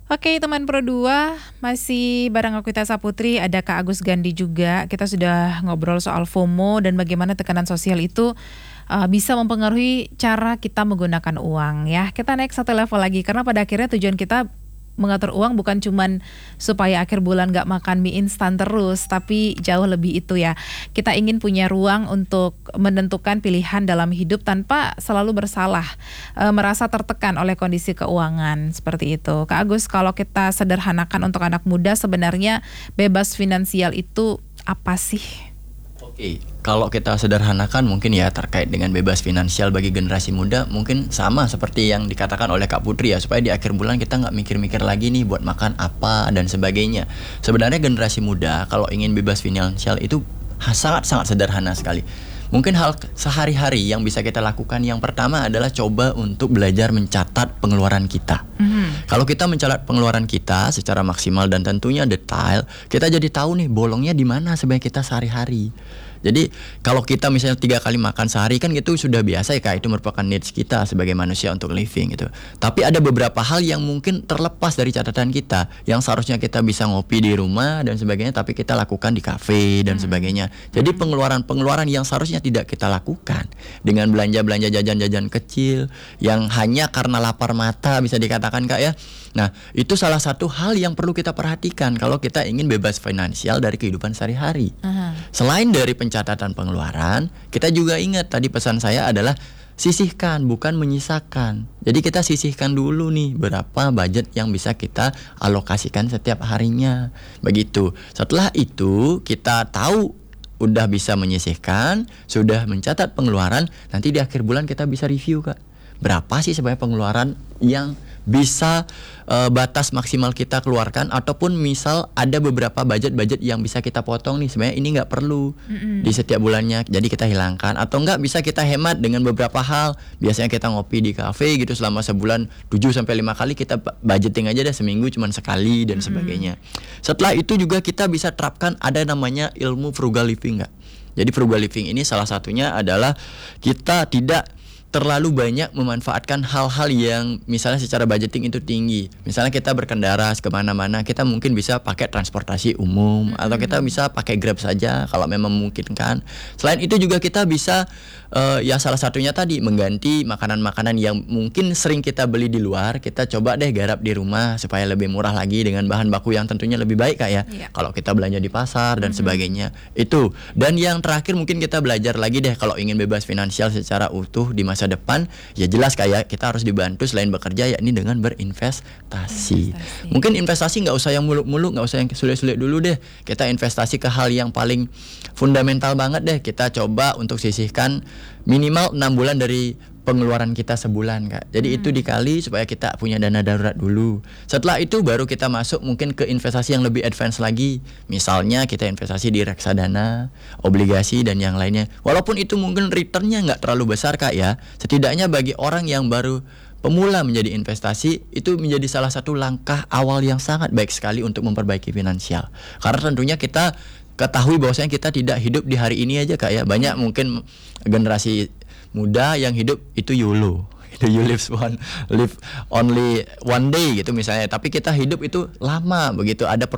Oke, teman Pro 2, masih bareng aku Tessa Putri, ada Kak Agus Gandhi juga. Kita sudah ngobrol soal FOMO dan bagaimana tekanan sosial itu bisa mempengaruhi cara kita menggunakan uang ya. Kita naik satu level lagi karena pada akhirnya tujuan kita mengatur uang bukan cuman supaya akhir bulan gak makan mie instan terus, tapi jauh lebih itu ya. Kita ingin punya ruang untuk menentukan pilihan dalam hidup tanpa selalu bersalah, merasa tertekan oleh kondisi keuangan seperti itu. Kak Agus, kalau kita sederhanakan untuk anak muda, sebenarnya bebas finansial itu apa sih? Oke, kalau kita sederhanakan mungkin ya terkait dengan bebas finansial bagi generasi muda mungkin sama seperti yang dikatakan oleh Kak Putri ya, supaya di akhir bulan kita nggak mikir-mikir lagi nih buat makan apa dan sebagainya. Sebenarnya generasi muda kalau ingin bebas finansial itu sangat-sangat sederhana sekali. Mungkin hal sehari-hari yang bisa kita lakukan yang pertama adalah coba untuk belajar mencatat pengeluaran kita. Kalau kita mencatat pengeluaran kita secara maksimal dan tentunya detail, kita jadi tahu nih bolongnya di mana sebenarnya kita sehari-hari. Jadi kalau kita misalnya 3 kali makan sehari kan itu sudah biasa ya Kak, itu merupakan needs kita sebagai manusia untuk living gitu. Tapi ada beberapa hal yang mungkin terlepas dari catatan kita, yang seharusnya kita bisa ngopi di rumah dan sebagainya, tapi kita lakukan di kafe dan sebagainya. Jadi pengeluaran-pengeluaran yang seharusnya tidak kita lakukan dengan belanja-belanja jajan-jajan kecil yang hanya karena lapar mata bisa dikatakan Kak ya. Nah, itu salah satu hal yang perlu kita perhatikan kalau kita ingin bebas finansial dari kehidupan sehari-hari. Selain dari pencatatan pengeluaran, kita juga ingat tadi pesan saya adalah sisihkan, bukan menyisakan. Jadi kita sisihkan dulu nih berapa budget yang bisa kita alokasikan setiap harinya. Begitu. Setelah itu kita tahu udah bisa menyisihkan, sudah mencatat pengeluaran, nanti di akhir bulan kita bisa review Kak. Berapa sih sebenarnya pengeluaran yang bisa batas maksimal kita keluarkan, ataupun misal ada beberapa budget-budget yang bisa kita potong nih, sebenarnya ini nggak perlu di setiap bulannya, jadi kita hilangkan, atau nggak bisa kita hemat dengan beberapa hal. Biasanya kita ngopi di kafe gitu selama sebulan 7-5 kali, kita budgeting aja deh seminggu cuman sekali dan sebagainya. Setelah itu juga kita bisa terapkan ada namanya ilmu frugal living nggak. Jadi frugal living ini salah satunya adalah kita tidak terlalu banyak memanfaatkan hal-hal yang misalnya secara budgeting itu tinggi. Misalnya kita berkendara kemana-mana, kita mungkin bisa pakai transportasi umum, atau kita bisa pakai Grab saja kalau memang memungkinkan. Selain itu juga kita bisa ya salah satunya tadi mengganti makanan-makanan yang mungkin sering kita beli di luar, kita coba deh garap di rumah supaya lebih murah lagi dengan bahan baku yang tentunya lebih baik Kak ya. Kalau kita belanja di pasar dan sebagainya. Itu. Dan yang terakhir mungkin kita belajar lagi deh kalau ingin bebas finansial secara utuh di masa depan, ya jelas kayak kita harus dibantu selain bekerja, yakni dengan berinvestasi. Mungkin investasi nggak usah yang muluk-muluk, nggak usah yang sulit-sulit dulu deh. Kita investasi ke hal yang paling fundamental banget deh. Kita coba untuk sisihkan minimal 6 bulan dari pengeluaran kita sebulan Kak. Jadi itu dikali supaya kita punya dana darurat dulu. Setelah itu baru kita masuk mungkin ke investasi yang lebih advance lagi. Misalnya kita investasi di reksadana, obligasi dan yang lainnya. Walaupun itu mungkin returnnya nggak terlalu besar Kak ya, setidaknya bagi orang yang baru pemula menjadi investasi, itu menjadi salah satu langkah awal yang sangat baik sekali untuk memperbaiki finansial. Karena tentunya kita ketahui bahwasanya kita tidak hidup di hari ini aja Kak ya. Banyak mungkin generasi muda yang hidup itu YOLO, itu you live only one day gitu misalnya, tapi kita hidup itu lama begitu, ada